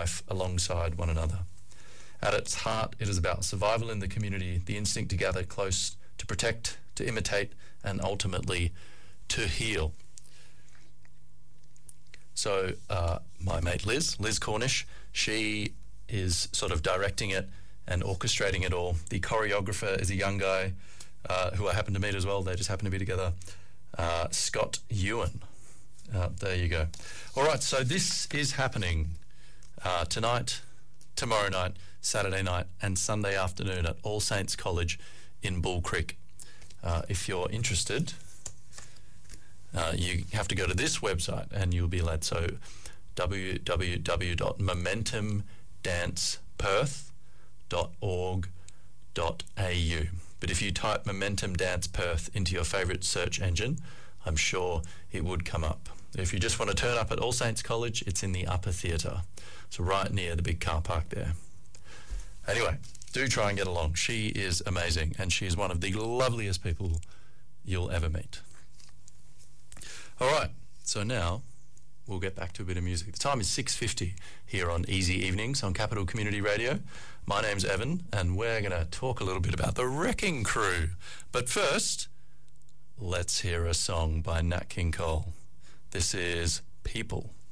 life alongside one another. At its heart, it is about survival in the community, the instinct to gather close, to protect, to imitate, and ultimately to heal. So my mate Liz Cornish, she is sort of directing it and orchestrating it all. The choreographer is a young guy who I happen to meet as well. They just happen to be together. Scott Ewan. There you go. All right, so this is happening tonight, tomorrow night, Saturday night, and Sunday afternoon at All Saints College in Bull Creek. If you're interested, you have to go to this website and you'll be led. So www.momentumdanceperth.org.au. But if you type Momentum Dance Perth into your favourite search engine, I'm sure it would come up. If you just want to turn up at All Saints College, it's in the Upper Theatre. So right near the big car park there. Anyway, do try and get along. She is amazing, and she is one of the loveliest people you'll ever meet. All right, so now we'll get back to a bit of music. The time is 6:50 here on Easy Evenings on Capital Community Radio. My name's Evan, and we're going to talk a little bit about the Wrecking Crew. But first, let's hear a song by Nat King Cole. This is People.